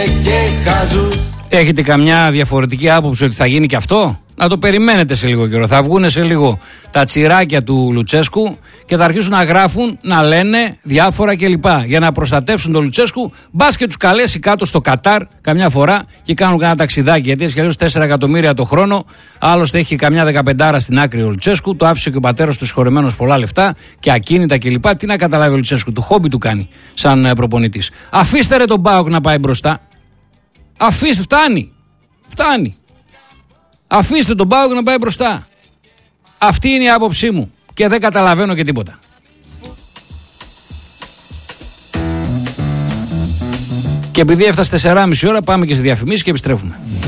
και χαζούς. Έχετε καμιά διαφορετική άποψη ότι θα γίνει και αυτό? Να το περιμένετε σε λίγο καιρό. Θα βγουν σε λίγο τα τσιράκια του Λουτσέσκου και θα αρχίσουν να γράφουν, να λένε διάφορα κλπ. Για να προστατεύσουν τον Λουτσέσκου. Μπας και τους καλέσει κάτω στο Κατάρ καμιά φορά και κάνουν κανένα ταξιδάκι. Γιατί έχει αλλιώς 4 εκατομμύρια το χρόνο. Άλλωστε έχει καμιά 15 στην άκρη ο Λουτσέσκου. Το άφησε και ο πατέρας του συγχωρεμένος πολλά λεφτά και ακίνητα κλπ. Τι να καταλάβει ο Λουτσέσκου? Το χόμπι του κάνει σαν προπονητής. Αφήστε ρε τον ΠΑΟΚ να πάει μπροστά. Αφήστε, φτάνει. Αφήστε τον ΠΑΟΚ να πάει μπροστά. Αυτή είναι η άποψή μου και δεν καταλαβαίνω και τίποτα. Και επειδή έφτασε 4,5 ώρα, πάμε και στη διαφημίσεις και επιστρέφουμε.